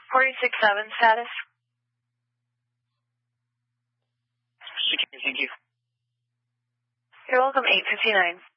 46-7 status. Secure, thank you. You're welcome, 859.